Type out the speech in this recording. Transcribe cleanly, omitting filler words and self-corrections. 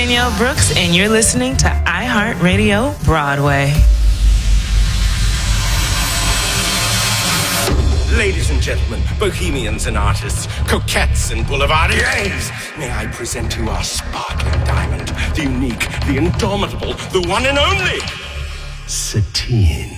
Danielle Brooks, and you're listening to iHeartRadio Broadway. Ladies and gentlemen, bohemians and artists, coquettes and boulevardiers, may I present to you our sparkling diamond, the unique, the indomitable, the one and only Satine.